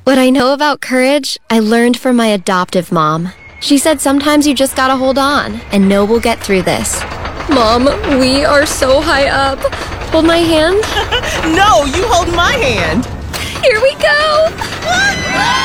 What I know about courage, I learned from my adoptive mom. She said sometimes you just gotta hold on and know we'll get through this. Mom, we are so high up. Hold my hand. No, you hold my hand. Here we go.